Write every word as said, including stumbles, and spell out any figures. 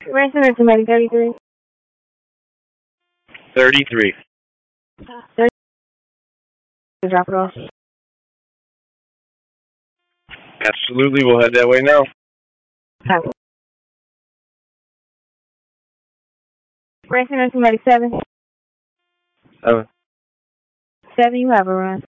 Resident somebody thirty-three. thirty-three. thirty drop it off. Absolutely, we'll head that way now. Resident somebody seven. Seven. Seven, you have a run.